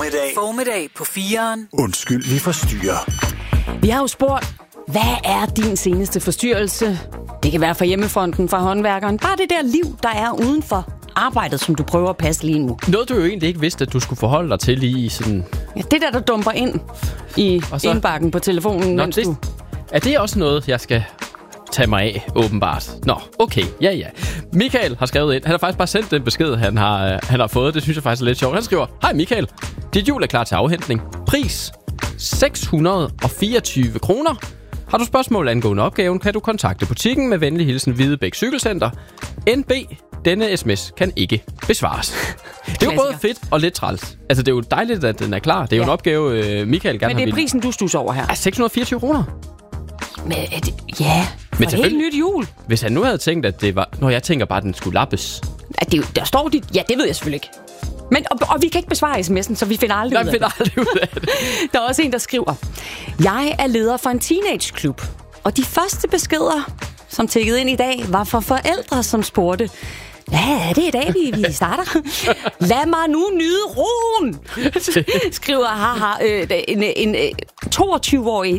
Formiddag på 4'eren. Undskyld, vi forstyrrer. Vi har jo spurgt, hvad er din seneste forstyrrelse? Det kan være fra hjemmefronten, fra håndværkeren. Bare det der liv, der er uden for arbejdet, som du prøver at passe lige nu. Noget, du jo egentlig ikke vidste, at du skulle forholde dig til lige sådan... Ja, det der dumper ind i indbakken på telefonen. Nå, er det også noget, jeg skal tage mig af, åbenbart? Nå, okay, ja. Michael har skrevet ind. Han har faktisk bare sendt den besked, han har fået. Det synes jeg faktisk er lidt sjovt. Han skriver: Hej Michael, dit hjul er klar til afhentning. Pris 624 kroner. Har du spørgsmål angående opgaven, kan du kontakte butikken med venlig hilsen Hvidebæk Cykelcenter. NB, denne sms kan ikke besvares. Det er jo både fedt og lidt træls. Altså, det er jo dejligt, at den er klar. Det er jo en opgave, Michael gerne har. Men det er prisen, du stusser over her. 624 kroner. Men ja, for et helt nyt hjul. Hvis han nu havde tænkt, at det var... Når jeg tænker bare, at den skulle lappes. Der står dit... Ja, det ved jeg selvfølgelig ikke. Men, og vi kan ikke besvare sms'en, så vi finder aldrig ud af det. Der er også en, der skriver: Jeg er leder for en teenageklub, og de første beskeder, som tikkede ind i dag, var fra forældre, som spurgte: Hvad er det i dag, vi starter? Lad mig nu nyde roen, skriver en 22-årig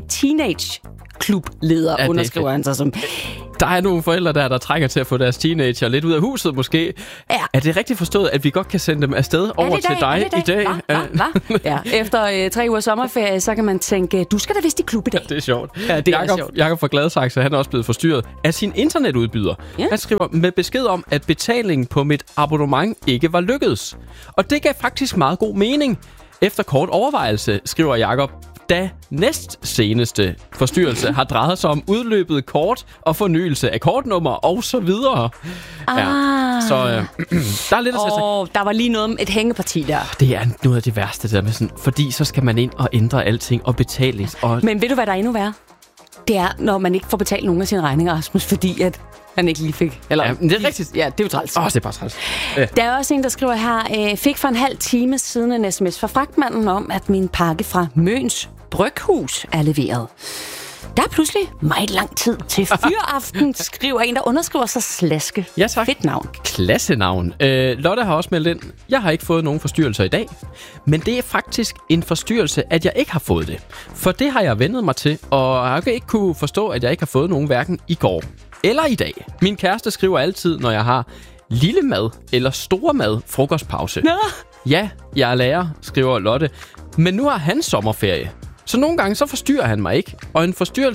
teenage-klubleder, underskriver han sig som. Der er nogle forældre der trænger til at få deres teenager lidt ud af huset måske. Ja. Er det rigtigt forstået, at vi godt kan sende dem afsted over til dig i dag? Ja. Efter 3 uger sommerferie, så kan man tænke, du skal da vist i klub i dag. Det er sjovt. Ja, Jakob fra Gladsaxe, han er også blevet forstyrret af sin internetudbyder. Ja. Han skriver med besked om, at betalingen på mit abonnement ikke var lykkedes. Og det gav faktisk meget god mening. Efter kort overvejelse, skriver Jakob, da næst seneste forstyrrelse har drejet sig om udløbet kort og fornyelse af kortnummer og så videre. Ja, så der er lidt at sætte. Der var lige noget om et hængeparti der. Det er noget af det værste der med sådan, fordi så skal man ind og ændre alting og betalings. Men ved du, hvad der er endnu værre? Det er, når man ikke får betalt nogen af sine regninger, Rasmus, fordi at man ikke lige fik. Eller, ja, det er rigtigt. Ja, det er jo træls. Det er bare træls. Ja. Der er også en, der skriver her: fik for en halv time siden en sms fra fragtmanden om, at min pakke fra Møns Bryghus er leveret. Der er pludselig meget lang tid til fyraften, skriver en, der underskriver sig Slaske. Ja, tak. Fedt navn. Klassenavn. Lotte har også meldt ind: Jeg har ikke fået nogen forstyrrelser i dag, men det er faktisk en forstyrrelse, at jeg ikke har fået det. For det har jeg vendet mig til, og jeg har ikke kunne forstå, at jeg ikke har fået nogen hverken i går eller i dag. Min kæreste skriver altid, når jeg har lille mad eller store mad frokostpause. Nå. Ja, jeg er lærer, skriver Lotte. Men nu har han sommerferie. Så nogle gange så forstyrrer han mig ikke. Og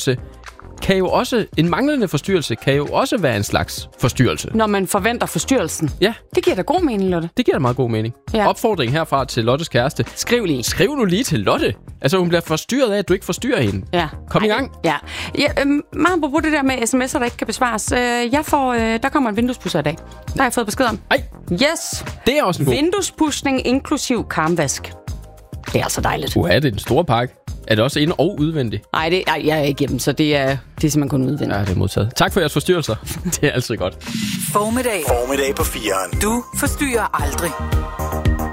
en manglende forstyrrelse kan jo også være en slags forstyrrelse. Når man forventer forstyrrelsen. Ja. Det giver da god mening, Lotte. Det giver da meget god mening. Ja. Opfordring herfra til Lottes kæreste. Skriv nu lige til Lotte. Altså hun bliver forstyrret af, at du ikke forstyrrer hende. Ja. Kom i gang. Ja. Meget på det der med sms'er, der ikke kan besvares. Der kommer en vinduespudser i dag. Der har jeg fået besked om. Ej. Yes. Det er også en god. Vinduespudsning inklusiv karmvask. Det er altså dejligt. Det er en stor pakke. Er det også ind- og udvendigt? Nej, jeg er ikke hjemme, så det er simpelthen kun udvendigt. Ja, det er modtaget. Tak for jeres forstyrrelser. Det er altid godt. Formiddag på 4'eren. Du forstyrrer aldrig.